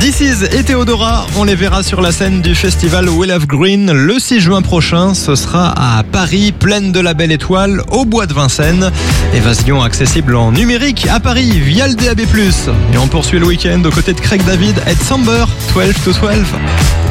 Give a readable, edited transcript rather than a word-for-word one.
This Is et Théodora, on les verra sur la scène du festival Will of Green le 6 juin prochain. Ce sera à Paris, plaine de la Belle Étoile, au bois de Vincennes. Évasion accessible en numérique à Paris via le DAB+. Et on poursuit le week-end aux côtés de Craig David et Samber, 12 to 12.